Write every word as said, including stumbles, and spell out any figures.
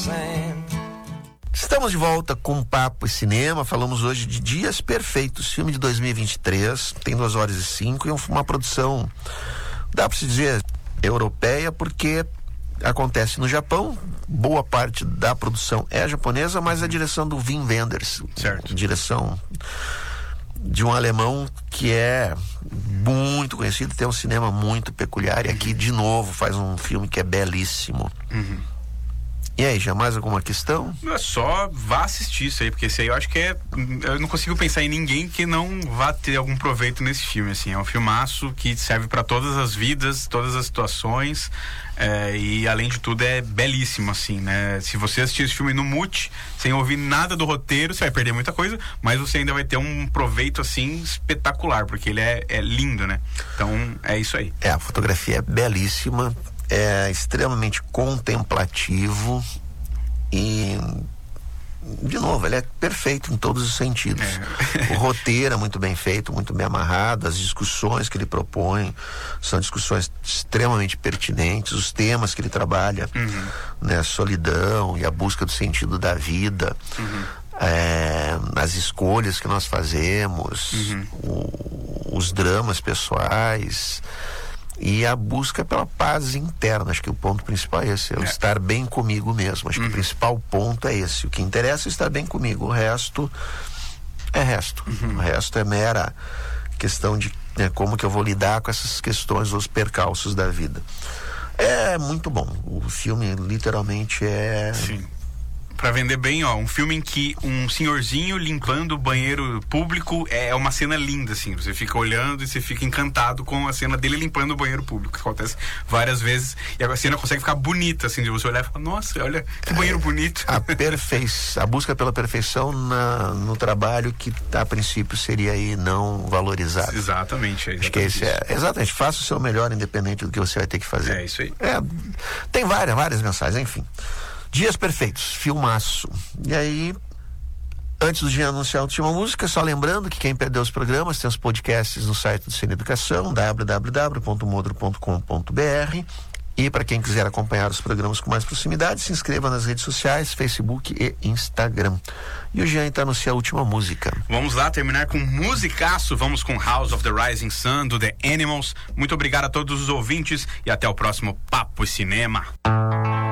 sand. Estamos de volta com Papo e Cinema. Falamos hoje de Dias Perfeitos, filme de dois mil e vinte e três. Tem duas horas e cinco e uma produção, dá para se dizer, europeia, porque acontece no Japão. Boa parte da produção é japonesa, mas a direção do Wim Wenders. Certo. Direção de um alemão que é muito conhecido, tem um cinema muito peculiar. E aqui, de novo, faz um filme que é belíssimo. Uhum. E aí, já mais alguma questão? É só vá assistir isso aí, porque esse aí eu acho que é... Eu não consigo pensar em ninguém que não vá ter algum proveito nesse filme, assim. É um filmaço que serve para todas as vidas, todas as situações, é, e além de tudo é belíssimo, assim, né? Se você assistir esse filme no mute, sem ouvir nada do roteiro, você vai perder muita coisa, mas você ainda vai ter um proveito, assim, espetacular, porque ele é, é lindo, né? Então, é isso aí. É, a fotografia é belíssima, é extremamente contemplativo e, de novo, ele é perfeito em todos os sentidos. É. O roteiro é muito bem feito, muito bem amarrado, as discussões que ele propõe são discussões extremamente pertinentes, os temas que ele trabalha, uhum. né, a solidão e a busca do sentido da vida, uhum. é, as escolhas que nós fazemos, uhum. o, os dramas pessoais e a busca pela paz interna. Acho que o ponto principal é esse, é, é. estar bem comigo mesmo. Acho uhum. que o principal ponto é esse. O que interessa é estar bem comigo, o resto é resto. Uhum. O resto é mera questão de, né, como que eu vou lidar com essas questões, os percalços da vida. É muito bom. O filme literalmente é... Sim. Pra vender bem, ó, um filme em que um senhorzinho limpando o banheiro público é uma cena linda, assim. Você fica olhando e você fica encantado com a cena dele limpando o banheiro público. Acontece várias vezes e a cena consegue ficar bonita, assim, de você olhar e falar, nossa, olha que banheiro é, bonito. A perfeição, a busca pela perfeição na, no trabalho que a princípio seria aí não valorizado. Exatamente. É exatamente Acho que esse é, exatamente, faça o seu melhor independente do que você vai ter que fazer. É isso aí. É, tem várias, várias mensagens, enfim. Dias Perfeitos, filmaço. E aí, antes do dia anunciar a última música, só lembrando que quem perdeu os programas tem os podcasts no site do Cine Educação, w w w ponto modro ponto com ponto b r. E para quem quiser acompanhar os programas com mais proximidade, se inscreva nas redes sociais, Facebook e Instagram. E o Jean então anuncia a última música. Vamos lá terminar com um musicaço. Vamos com House of the Rising Sun, do The Animals. Muito obrigado a todos os ouvintes e até o próximo Papo e Cinema.